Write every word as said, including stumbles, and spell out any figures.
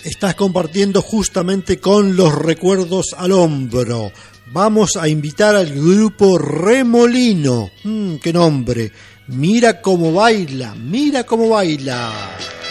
Estás compartiendo justamente con los recuerdos al hombro. Vamos a invitar al grupo Remolino. Mm, ¡Qué nombre! Mira cómo baila, mira cómo baila.